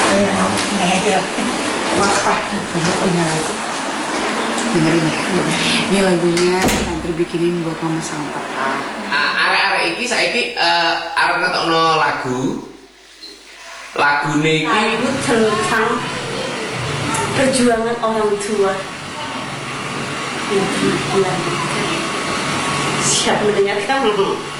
Wah, dengerin ya. Ini lagunya Tantri bikinin buat mama sama papa. Arek-arek iki saiki arep ngetokno lagune iki lagu tentang perjuangan orang tua yang pernah hilang. Siap mendengarkan?